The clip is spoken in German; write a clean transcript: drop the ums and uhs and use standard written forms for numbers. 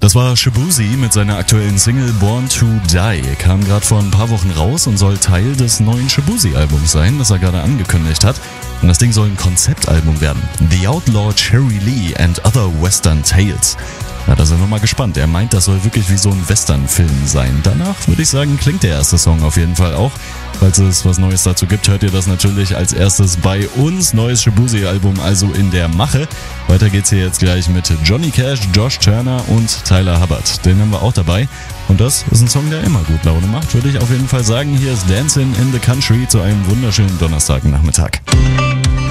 Das war Shaboozey mit seiner aktuellen Single Born to Die. Kam gerade vor ein paar Wochen raus und soll Teil des neuen Shaboozey-Albums sein, das er gerade angekündigt hat. Und das Ding soll ein Konzeptalbum werden. The Outlaw Cherry Lee and Other Western Tales. Ja, da sind wir mal gespannt. Er meint, das soll wirklich wie so ein Western-Film sein. Danach würde ich sagen, klingt der erste Song auf jeden Fall auch. Falls es was Neues dazu gibt, hört ihr das natürlich als erstes bei uns. Neues Shaboozey-Album also in der Mache. Weiter geht's hier jetzt gleich mit Johnny Cash, Josh Turner und Tyler Hubbard. Den haben wir auch dabei. Und das ist ein Song, der immer gut Laune macht, würde ich auf jeden Fall sagen. Hier ist Dancing in the Country zu einem wunderschönen Donnerstagnachmittag.